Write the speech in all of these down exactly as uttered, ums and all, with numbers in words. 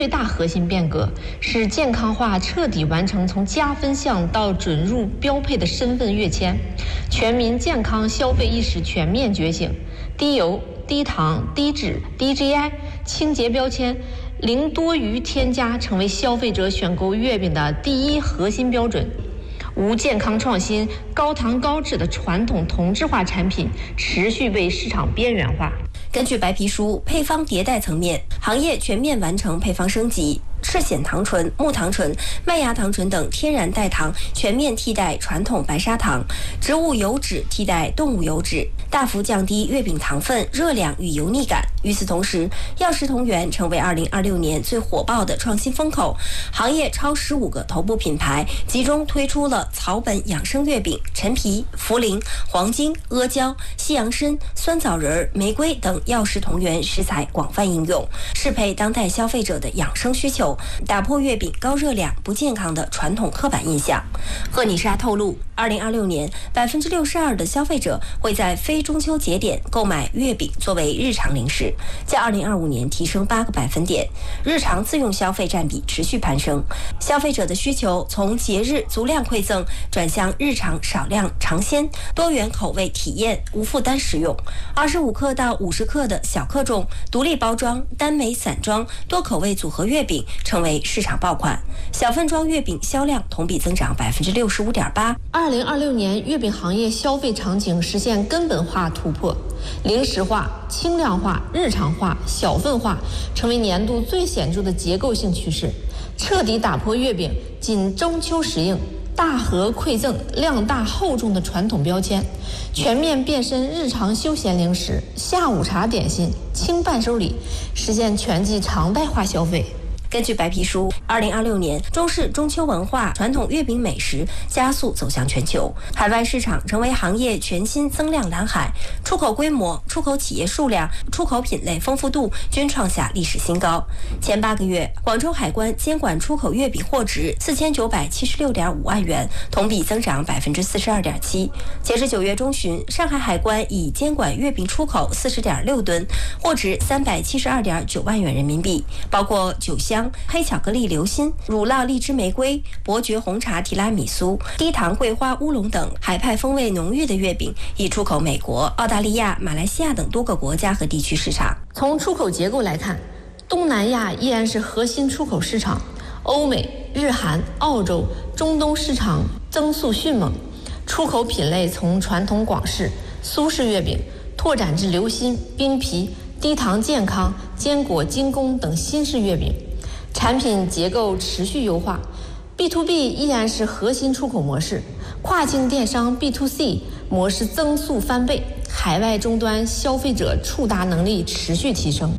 最大核心变革是健康化彻底完成从加分项到准入标配的身份跃迁，全民健康消费意识全面觉醒，低油、低糖、低脂、低 G I 清洁标签、零多余添加成为消费者选购月饼的第一核心标准。无健康创新、高糖高脂的传统同质化产品持续被市场边缘化。 根据白皮书，配方迭代层面，行业全面完成配方升级。赤藓糖醇、木糖醇、麦芽糖醇等天然代糖全面替代传统白砂糖，植物油脂替代动物油脂，大幅降低月饼糖分、热量与油腻感。与此同时，药食同源成为二零二六年最火爆的创新风口，行业超十五个头部品牌集中推出了草本养生月饼、陈皮、茯苓、黄精、阿胶、西洋参、酸枣仁、玫瑰等药食同源食材广泛应用，适配当代消费者的养生需求，打破月饼高热量、不健康的传统刻板印象。赫妮莎透露，二零二六年百分之六十二的消费者会在非中秋节点购买月饼作为日常零食，较二零二五年提升八个百分点，日常自用消费占比持续攀升。消费者的需求从节日足量馈赠转向日常少量尝鲜、多元口味体验、无负担食用。二十五克到五十克的小克重、独立包装、单枚散装、多口味组合月饼成为市场爆款，小份装月饼销量同比增长百分之六十五点八。 二零二六年月饼行业消费场景实现根本化突破，零食化、轻量化、日常化、小份化成为年度最显著的结构性趋势，彻底打破月饼仅中秋时应、大盒馈赠、量大厚重的传统标签，全面变身日常休闲零食、下午茶点心、轻伴手礼，实现全季常态化消费。 根据白皮书，二零二六年中式中秋文化、传统月饼美食加速走向全球，海外市场成为行业全新增量蓝海，出口规模、出口企业数量、出口品类丰富度均创下历史新高。前八个月，广州海关监管出口月饼货值四千九百七十六点五万元，同比增长百分之四十二点七。截至九月中旬，上海海关已监管月饼出口四十点六吨，货值三百七十二点九万元人民币，包括酒香、黑巧克力流心、乳酪荔枝玫瑰、伯爵红茶提拉米苏、低糖桂花乌龙等海派风味浓郁的月饼已出口美国、澳大利亚、马来西亚等多个国家和地区市场。 从出口结构来看，东南亚依然是核心出口市场，欧美、日韩、澳洲、中东市场增速迅猛，出口品类从传统广式、苏式月饼拓展至流心、冰皮、低糖健康、坚果精工等新式月饼，产品结构持续优化。 B to B 依然是核心出口模式，跨境电商 B to C 模式增速翻倍，海外终端消费者触达能力持续提升。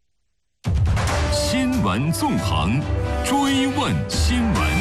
新闻纵横，追问新闻。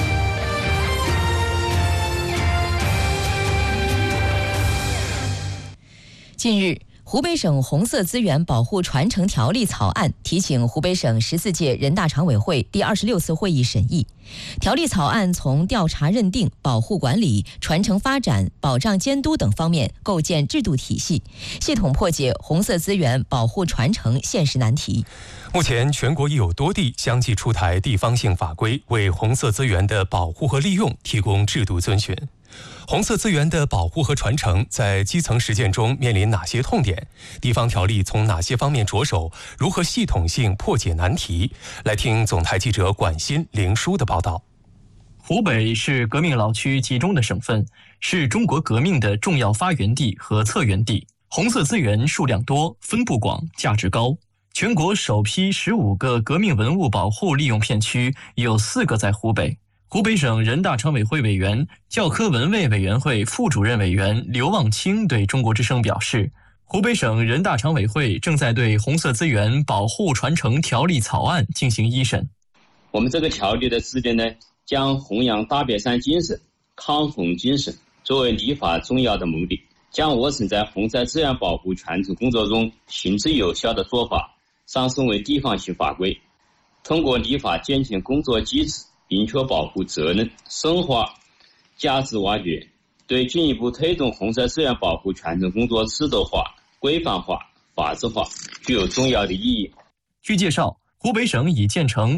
近日，湖北省红色资源保护传承条例草案提请湖北省十四届人大常委会第二十六次会议审议。条例草案从调查认定、保护管理、传承发展、保障监督等方面构建制度体系，系统破解红色资源保护传承现实难题。 目前，全国已有多地相继出台地方性法规，为红色资源的保护和利用提供制度遵循。红色资源的保护和传承在基层实践中面临哪些痛点？地方条例从哪些方面着手？如何系统性破解难题？来听总台记者管鑫、凌书的报道。 湖北是革命老区集中的省份，是中国革命的重要发源地和策源地。红色资源数量多、分布广、价值高。全国首批十五个革命文物保护利用片区，有四个在湖北。湖北省人大常委会委员、教科文卫委员会副主任委员刘望清对中国之声表示，湖北省人大常委会正在对红色资源保护传承条例草案进行一审。 我们这个条例的制定呢，将弘扬大别山精神、抗洪精神作为立法重要的目的，将我省在红色资源保护传承工作中行之有效的做法上升为地方性法规，通过立法健全工作机制，明确保护责任，深化价值挖掘，对进一步推动红色资源保护传承工作制度化、规范化、法治化具有重要的意义。 据介绍，湖北省已建成